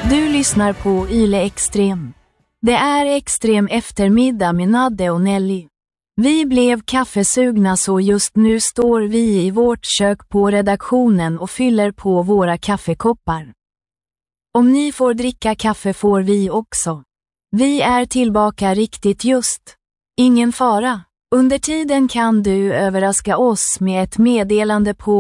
Du lyssnar på Yle Extrem. Det är extrem eftermiddag med Nadde och Nelly. Vi blev kaffesugna så just nu står vi i vårt kök på redaktionen och fyller på våra kaffekoppar. Om ni får dricka kaffe får vi också. Vi är tillbaka riktigt just. Ingen fara. Under tiden kan du överraska oss med ett meddelande på